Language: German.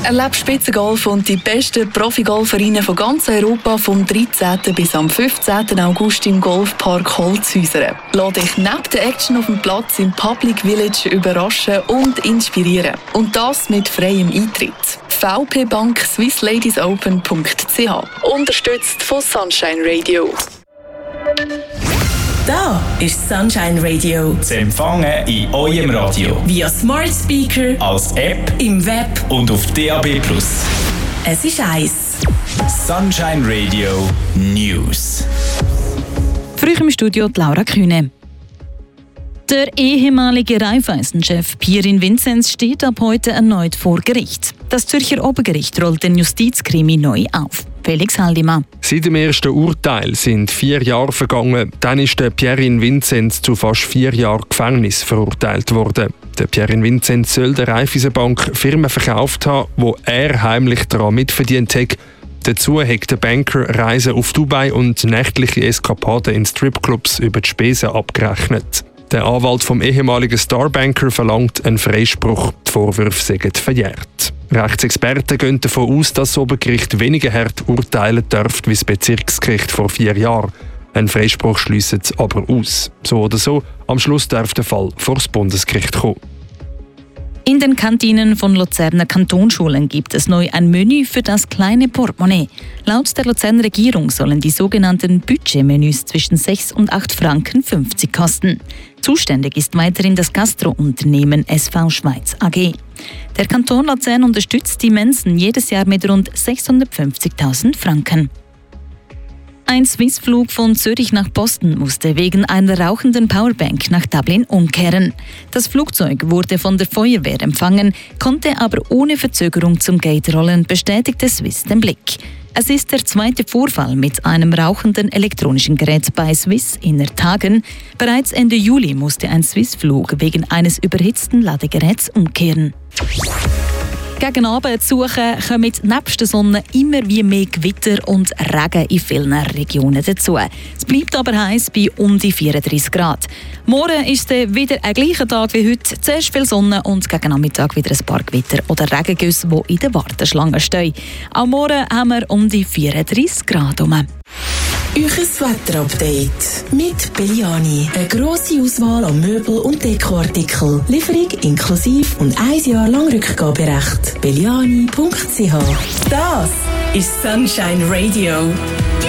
Erlebt Spitzengolf und die besten Profigolferinnen von ganz Europa vom 13. bis am 15. August im Golfpark Holzhäuser. Lass dich neben der Action auf dem Platz im Public Village überraschen und inspirieren. Und das mit freiem Eintritt. VP-Bank SwissLadiesOpen.ch. Unterstützt von Sunshine Radio. Da ist Sunshine Radio. Zu empfangen in eurem Radio. Via Smart Speaker, als App, im Web und auf DAB+. Es ist eins. Sunshine Radio News. Früh im Studio die Laura Kühne. Der ehemalige Raiffeisen-Chef Pierin Vinzenz steht ab heute erneut vor Gericht. Das Zürcher Obergericht rollt den Justizkrimi neu auf. Felix Haldimann. Seit dem ersten Urteil sind 4 Jahre vergangen. Dann ist der Pierin Vinzenz zu fast 4 Jahren Gefängnis verurteilt worden. Der Pierin Vinzenz soll der Raiffeisenbank Firmen verkauft haben, wo er heimlich daran mitverdient hat. Dazu hat der Banker Reisen auf Dubai und nächtliche Eskapaden in Stripclubs über die Spesen abgerechnet. Der Anwalt vom ehemaligen Starbanker verlangt einen Freispruch. Die Vorwürfe seien verjährt. Rechtsexperten gehen davon aus, dass das Obergericht weniger hart urteilen dürfte wie das Bezirksgericht vor 4 Jahren. Ein Freispruch schliessen sie aber aus. So oder so, am Schluss darf der Fall vor das Bundesgericht kommen. In den Kantinen von Luzerner Kantonsschulen gibt es neu ein Menü für das kleine Portemonnaie. Laut der Luzerner Regierung sollen die sogenannten Budgetmenüs zwischen 6 und 8 Franken 50 kosten. Zuständig ist weiterhin das Gastrounternehmen SV Schweiz AG. Der Kanton Luzern unterstützt die Mensen jedes Jahr mit rund 650.000 Franken. Ein Swissflug von Zürich nach Boston musste wegen einer rauchenden Powerbank nach Dublin umkehren. Das Flugzeug wurde von der Feuerwehr empfangen, konnte aber ohne Verzögerung zum Gate rollen, bestätigte Swiss den Blick. Es ist der zweite Vorfall mit einem rauchenden elektronischen Gerät bei Swiss inner Tagen. Bereits Ende Juli musste ein Swissflug wegen eines überhitzten Ladegeräts umkehren. Gegen Abend zu suchen kommen nebst der Sonne immer wie mehr Gewitter und Regen in vielen Regionen dazu. Es bleibt aber heiß bei um die 34 Grad. Morgen ist es wieder ein gleicher Tag wie heute. Zuerst viel Sonne und gegen Nachmittag wieder ein paar Gewitter oder Regengüsse, die in der Warteschlange stehen. Auch morgen haben wir um die 34 Grad herum. Euches Wetterupdate mit Belliani. Eine grosse Auswahl an Möbel- und Dekoartikeln. Lieferung inklusive und 1 Jahr lang Rückgaberecht. Belliani.ch. Das ist Sunshine Radio.